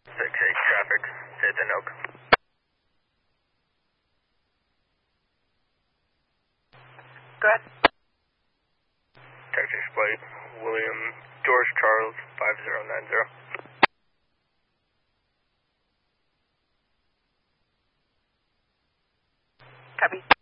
6-8 traffic, hit the Nook. Go ahead. Texas plate, William George Charles 5090. Copy.